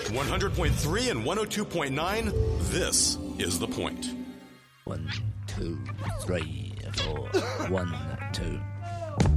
100.3 and 102.9, this is The Point. 1, 2, 3, 4. 1, 2,